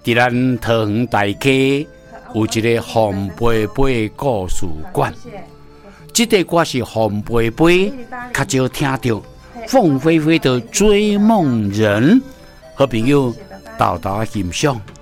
伫咱桃园大溪有一个洪伯伯的故事馆。这个歌是洪伯伯较少听到，凤飞飞的追梦人，和朋友豆豆欣赏。